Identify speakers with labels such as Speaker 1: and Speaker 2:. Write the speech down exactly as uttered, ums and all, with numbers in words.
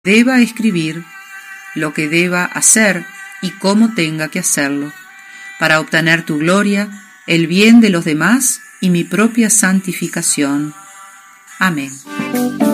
Speaker 1: deba escribir, lo que deba hacer y cómo tenga que hacerlo, para obtener tu gloria, el bien de los demás y mi propia santificación. Amén.